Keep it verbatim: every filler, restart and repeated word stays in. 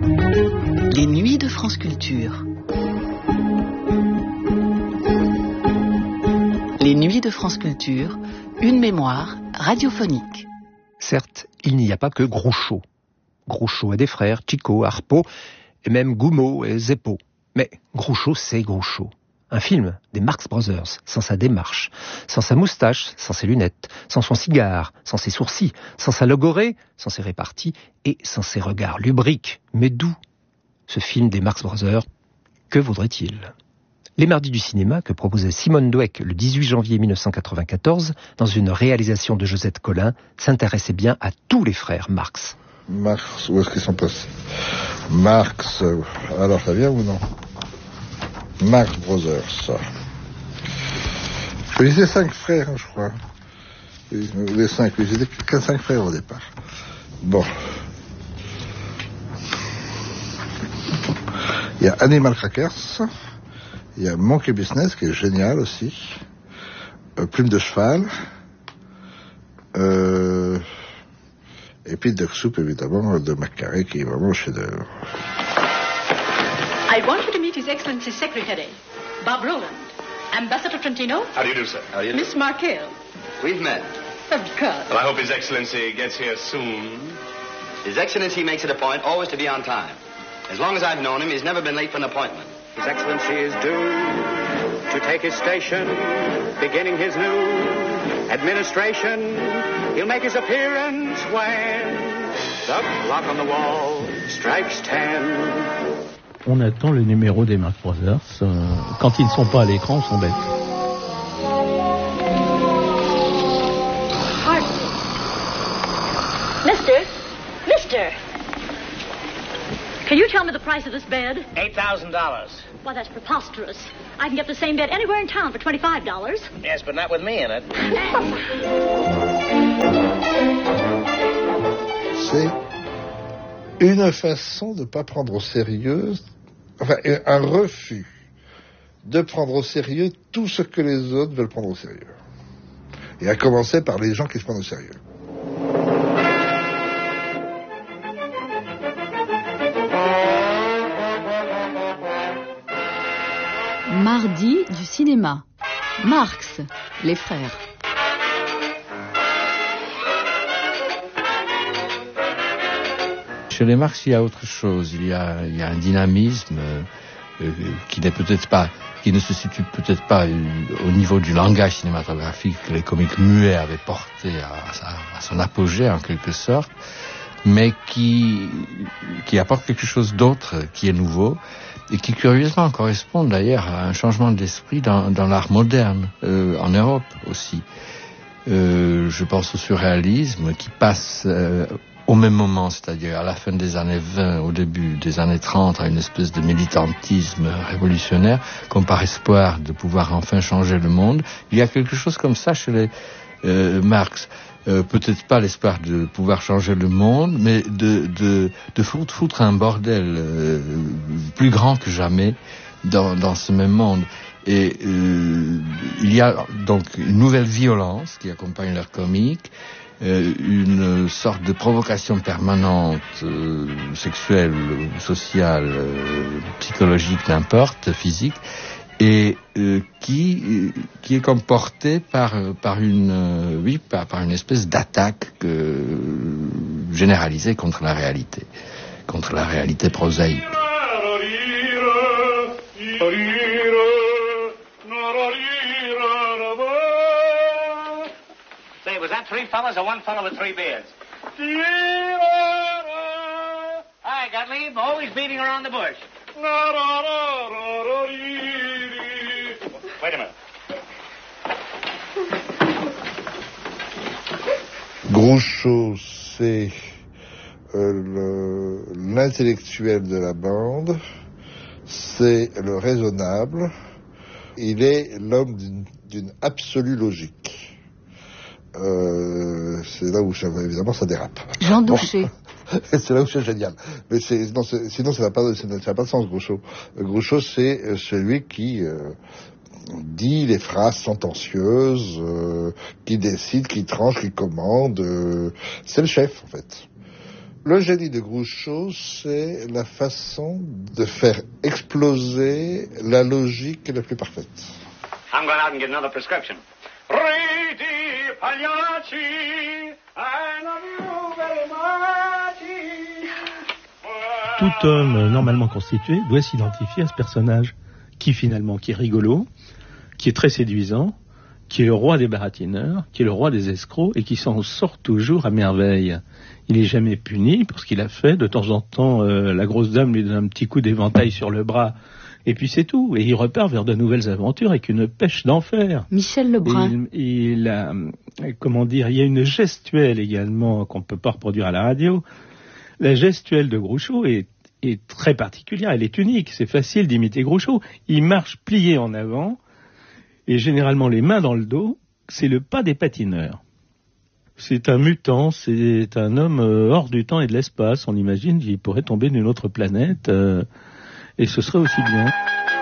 Les nuits de France Culture. Les nuits de France Culture, une mémoire radiophonique. Certes, il n'y a pas que Groucho. Groucho et des frères, Chico, Harpo, et même Goumo et Zeppo. Mais Groucho, c'est Groucho. Un film des Marx Brothers, sans sa démarche, sans sa moustache, sans ses lunettes, sans son cigare, sans ses sourcils, sans sa logorée, sans ses réparties et sans ses regards lubriques, mais doux. Ce film des Marx Brothers, que vaudrait-il ? Les Mardis du cinéma, que proposait Simone Dweck le dix-huit janvier mille neuf cent quatre-vingt-quatorze, dans une réalisation de Josette Collin, s'intéressait bien à tous les frères Marx. Marx, où est-ce qu'ils sont passés ? Marx, euh, alors ça vient ou non ? Marx Brothers, ça. Ils étaient cinq frères, je crois. Les cinq, ils étaient qu'à cinq frères au départ. Bon. Il y a Animal Crackers, il y a Monkey Business, qui est génial aussi, euh, Plume de cheval, euh, et puis Duck Soup, évidemment, de McCarrey, qui est vraiment un chef-d'œuvre. I want you to meet His Excellency's secretary, Bob Roland. Ambassador Trentino. How do you do, sir? How do you do? Miss Markell. We've met. Of course. Well, I hope His Excellency gets here soon. His Excellency makes it a point always to be on time. As long as I've known him, he's never been late for an appointment. His Excellency is due to take his station, beginning his new administration. He'll make his appearance when the clock on the wall strikes ten. On attend le numéro des Marx Brothers. Euh, quand ils ne sont pas à l'écran, on s'embête. Mister, Mister, can you tell me the price of this bed? Eight thousand dollars. Why, that's preposterous. I can get the same bed anywhere in town for twenty-five dollars. Yes, but not with me in it. C'est une façon de ne pas prendre au sérieux, enfin, un refus de prendre au sérieux tout ce que les autres veulent prendre au sérieux. Et à commencer par les gens qui se prennent au sérieux. Mardi du cinéma. Marx, les frères. Chez les Marx, il y a autre chose. Il y a, il y a un dynamisme euh, qui n'est peut-être pas, qui ne se situe peut-être pas au niveau du langage cinématographique que les comiques muets avaient porté à, à, à son apogée en quelque sorte, mais qui, qui apporte quelque chose d'autre, qui est nouveau et qui curieusement correspond d'ailleurs à un changement d'esprit dans, dans l'art moderne euh, en Europe aussi. Euh, je pense au surréalisme qui passe euh, au même moment, c'est-à-dire à la fin des années vingt, au début des années trente, à une espèce de militantisme révolutionnaire, comme par espoir de pouvoir enfin changer le monde. Il y a quelque chose comme ça chez les euh, Marx. Euh, peut-être pas l'espoir de pouvoir changer le monde, mais de, de, de foutre, foutre un bordel euh, plus grand que jamais dans, dans ce même monde. Et euh, il y a donc une nouvelle violence qui accompagne leur comique, euh, une sorte de provocation permanente, euh, sexuelle, sociale, euh, psychologique, n'importe, physique, et euh, qui qui est comme porté par par une euh, oui par par une espèce d'attaque euh, généralisée contre la réalité, contre la réalité prosaïque. Say, was that three fellas or one fella with three beards? Hi, Gottlieb, always beating around the bush. Wait a minute. Groucho, c'est euh, le, l'intellectuel de la bande, c'est le raisonnable, il est l'homme d'une, d'une absolue logique. Euh, c'est là où, évidemment, ça dérape. Jean Douché. Bon, c'est là où c'est génial. Mais c'est, non, c'est, sinon, ça n'a pas, ça n'a pas de sens, Groucho. Groucho, c'est celui qui euh, dit les phrases sentencieuses, euh, qui décide, qui tranche, qui commande. Euh, c'est le chef, en fait. Le génie de Groucho, c'est la façon de faire exploser la logique la plus parfaite. I'm going out and get another prescription. Riti Pagliacci, I love you very much. Tout homme normalement constitué doit s'identifier à ce personnage qui finalement, qui est rigolo, qui est très séduisant, qui est le roi des baratineurs, qui est le roi des escrocs et qui s'en sort toujours à merveille. Il n'est jamais puni pour ce qu'il a fait. De temps en temps, euh, la grosse dame lui donne un petit coup d'éventail sur le bras et puis c'est tout. Et il repart vers de nouvelles aventures avec une pêche d'enfer. Michel Lebrun. Il, il a, comment dire, il y a une gestuelle également qu'on ne peut pas reproduire à la radio. La gestuelle de Groucho est, est très particulière, elle est unique. C'est facile d'imiter Groucho. Il marche plié en avant et généralement les mains dans le dos. C'est le pas des patineurs. C'est un mutant, c'est un homme hors du temps et de l'espace. On imagine qu'il pourrait tomber d'une autre planète euh, et ce serait aussi bien.